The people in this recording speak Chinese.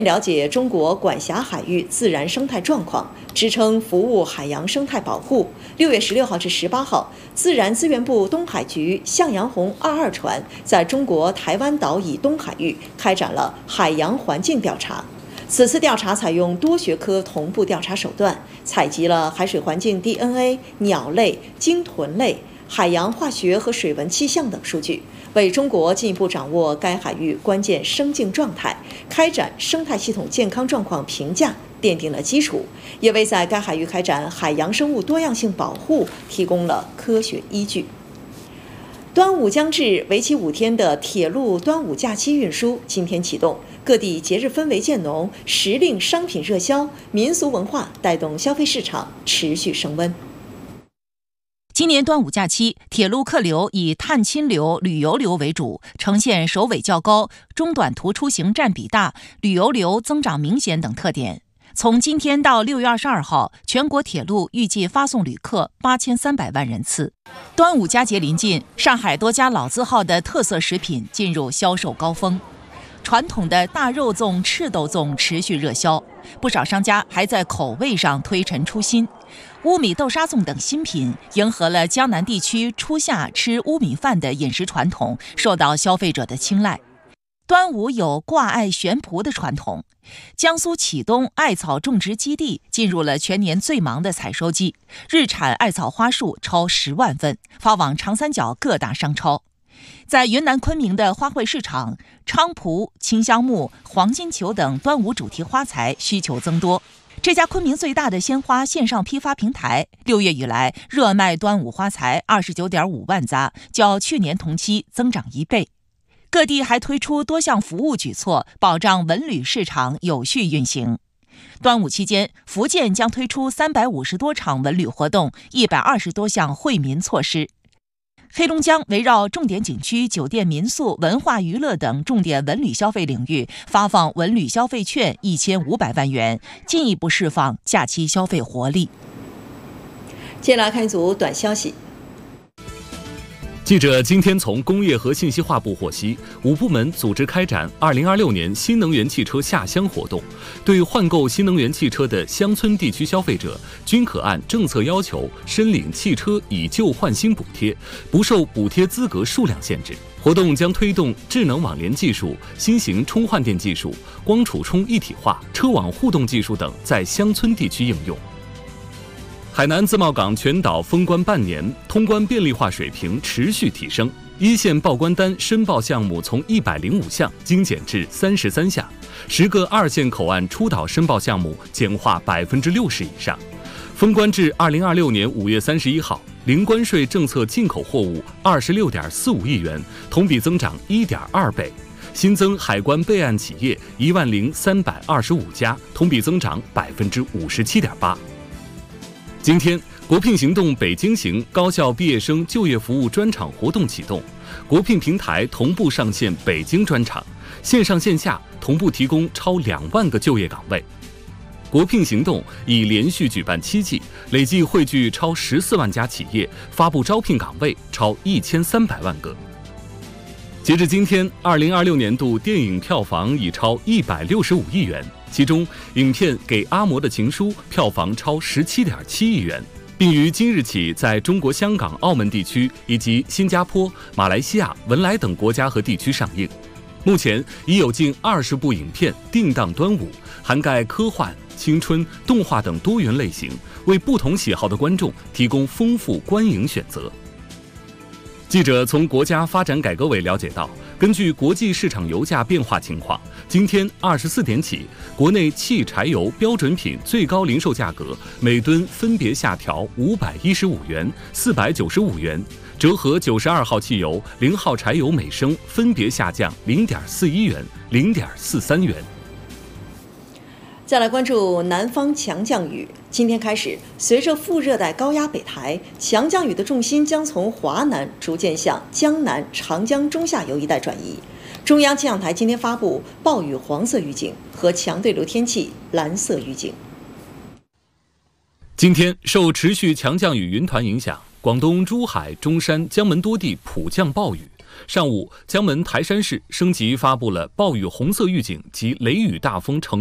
了解中国管辖海域自然生态状况，支撑服务海洋生态保护。6月16号至18号，自然资源部东海局向阳红22船在中国台湾岛以东海域开展了海洋环境调查。此次调查采用多学科同步调查手段，采集了海水环境 DNA、鸟类、鲸豚类、海洋化学和水文气象等数据，为中国进一步掌握该海域关键生境状态、开展生态系统健康状况评价奠定了基础，也为在该海域开展海洋生物多样性保护提供了科学依据。端午将至，为期5天的铁路端午假期运输今天启动，各地节日氛围渐浓，时令商品热销，民俗文化带动消费市场持续升温。 今年端午假期，铁路客流以探亲流、旅游流为主，呈现首尾较高、中短途出行占比大、旅游流增长明显等特点。从今天到6月22号，全国铁路预计发送旅客8300万人次。端午佳节临近，上海多家老字号的特色食品进入销售高峰。传统的大肉粽、赤豆粽持续热销，不少商家还在口味上推陈出新。乌米豆沙粽等新品迎合了江南地区初夏吃乌米饭的饮食传统，受到消费者的青睐。端午有挂艾悬蒲的传统，江苏启东艾草种植基地进入了全年最忙的采收季，日产艾草花束超10万份，发往长三角各大商超。在云南昆明的花卉市场，菖蒲、清香木、黄金球等端午主题花材需求增多。这家昆明最大的鲜花线上批发平台，6月以来热卖端午花材29.5万扎，较去年同期增长1倍。各地还推出多项服务举措，保障文旅市场有序运行。端午期间，福建将推出350多场文旅活动，120多项惠民措施。黑龙江围绕重点景区、酒店、民宿、文化娱乐等重点文旅消费领域发放文旅消费券1500万元，进一步释放假期消费活力。 接下来看一组短消息。 记者今天从工业和信息化部获悉，5部门组织开展2026年新能源汽车下乡活动，对换购新能源汽车的乡村地区消费者，均可按政策要求申领汽车以旧换新补贴，不受补贴资格数量限制。活动将推动智能网联技术、新型充换电技术、光储充一体化、车网互动技术等在乡村地区应用。海南自贸港全岛封关半年，通关便利化水平持续提升，一线报关单申报项目从105项精简至33项，10个二线口岸出岛申报项目简化60%以上。封关至2026年5月31号，零关税政策进口货物26.45亿元，同比增长1.2倍。新增海关备案企业10325家，同比增长57.8%。今天，国聘行动北京行高校毕业生就业服务专场活动启动，国聘平台同步上线北京专场，线上线下同步提供超2万个就业岗位。国聘行动已连续举办7季，累计汇聚超14万家企业，发布招聘岗位超1300万个。截至今天，2026年度电影票房已超165亿元。其中，影片《给阿嬷的情书》票房超17.7亿元，并于今日起在中国香港、澳门地区以及新加坡、马来西亚、文莱等国家和地区上映。目前已有近20部影片定档端午，涵盖科幻、青春、动画等多元类型，为不同喜好的观众提供丰富观影选择。记者从国家发展改革委了解到，根据国际市场油价变化情况，今天24点起，国内汽柴油标准品最高零售价格每吨分别下调515元、495元，折合92号汽油、0号柴油每升分别下降0.41元、0.43元。 再来关注南方强降雨。今天开始，随着副热带高压北抬，强降雨的重心将从华南逐渐向江南、长江中下游一带转移。中央气象台今天发布暴雨黄色预警和强对流天气蓝色预警。 今天受持续强降雨云团影响，广东珠海、中山、江门多地普降暴雨， 上午，江门台山市升级发布了暴雨红色预警及雷雨大风橙